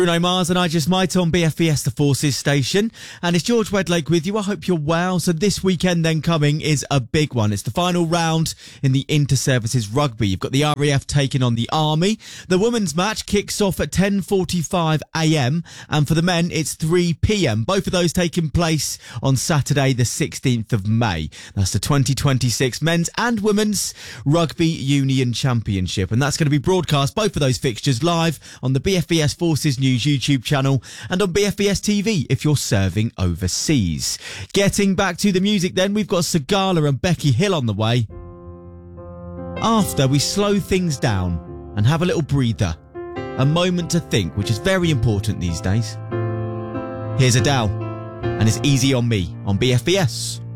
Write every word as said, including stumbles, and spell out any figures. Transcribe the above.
Bruno Mars and I Just Might on B F B S The Forces station, and it's George Wedlake with you. I hope you're well. So this weekend then coming is a big one. It's the final round in the Inter-Services Rugby. You've got the R A F taking on the Army. The women's match kicks off at ten forty-five a m and for the men it's three p m. Both of those taking place on Saturday the sixteenth of May. That's the twenty twenty-six Men's and Women's Rugby Union Championship, and that's going to be broadcast, both of those fixtures, live on the B F B S Forces News YouTube channel and on B F B S T V if you're serving overseas. Getting back to the music then, we've got Sigala and Becky Hill on the way. After we slow things down and have a little breather, a moment to think, which is very important these days. Here's Adele, and it's Easy on Me on B F B S.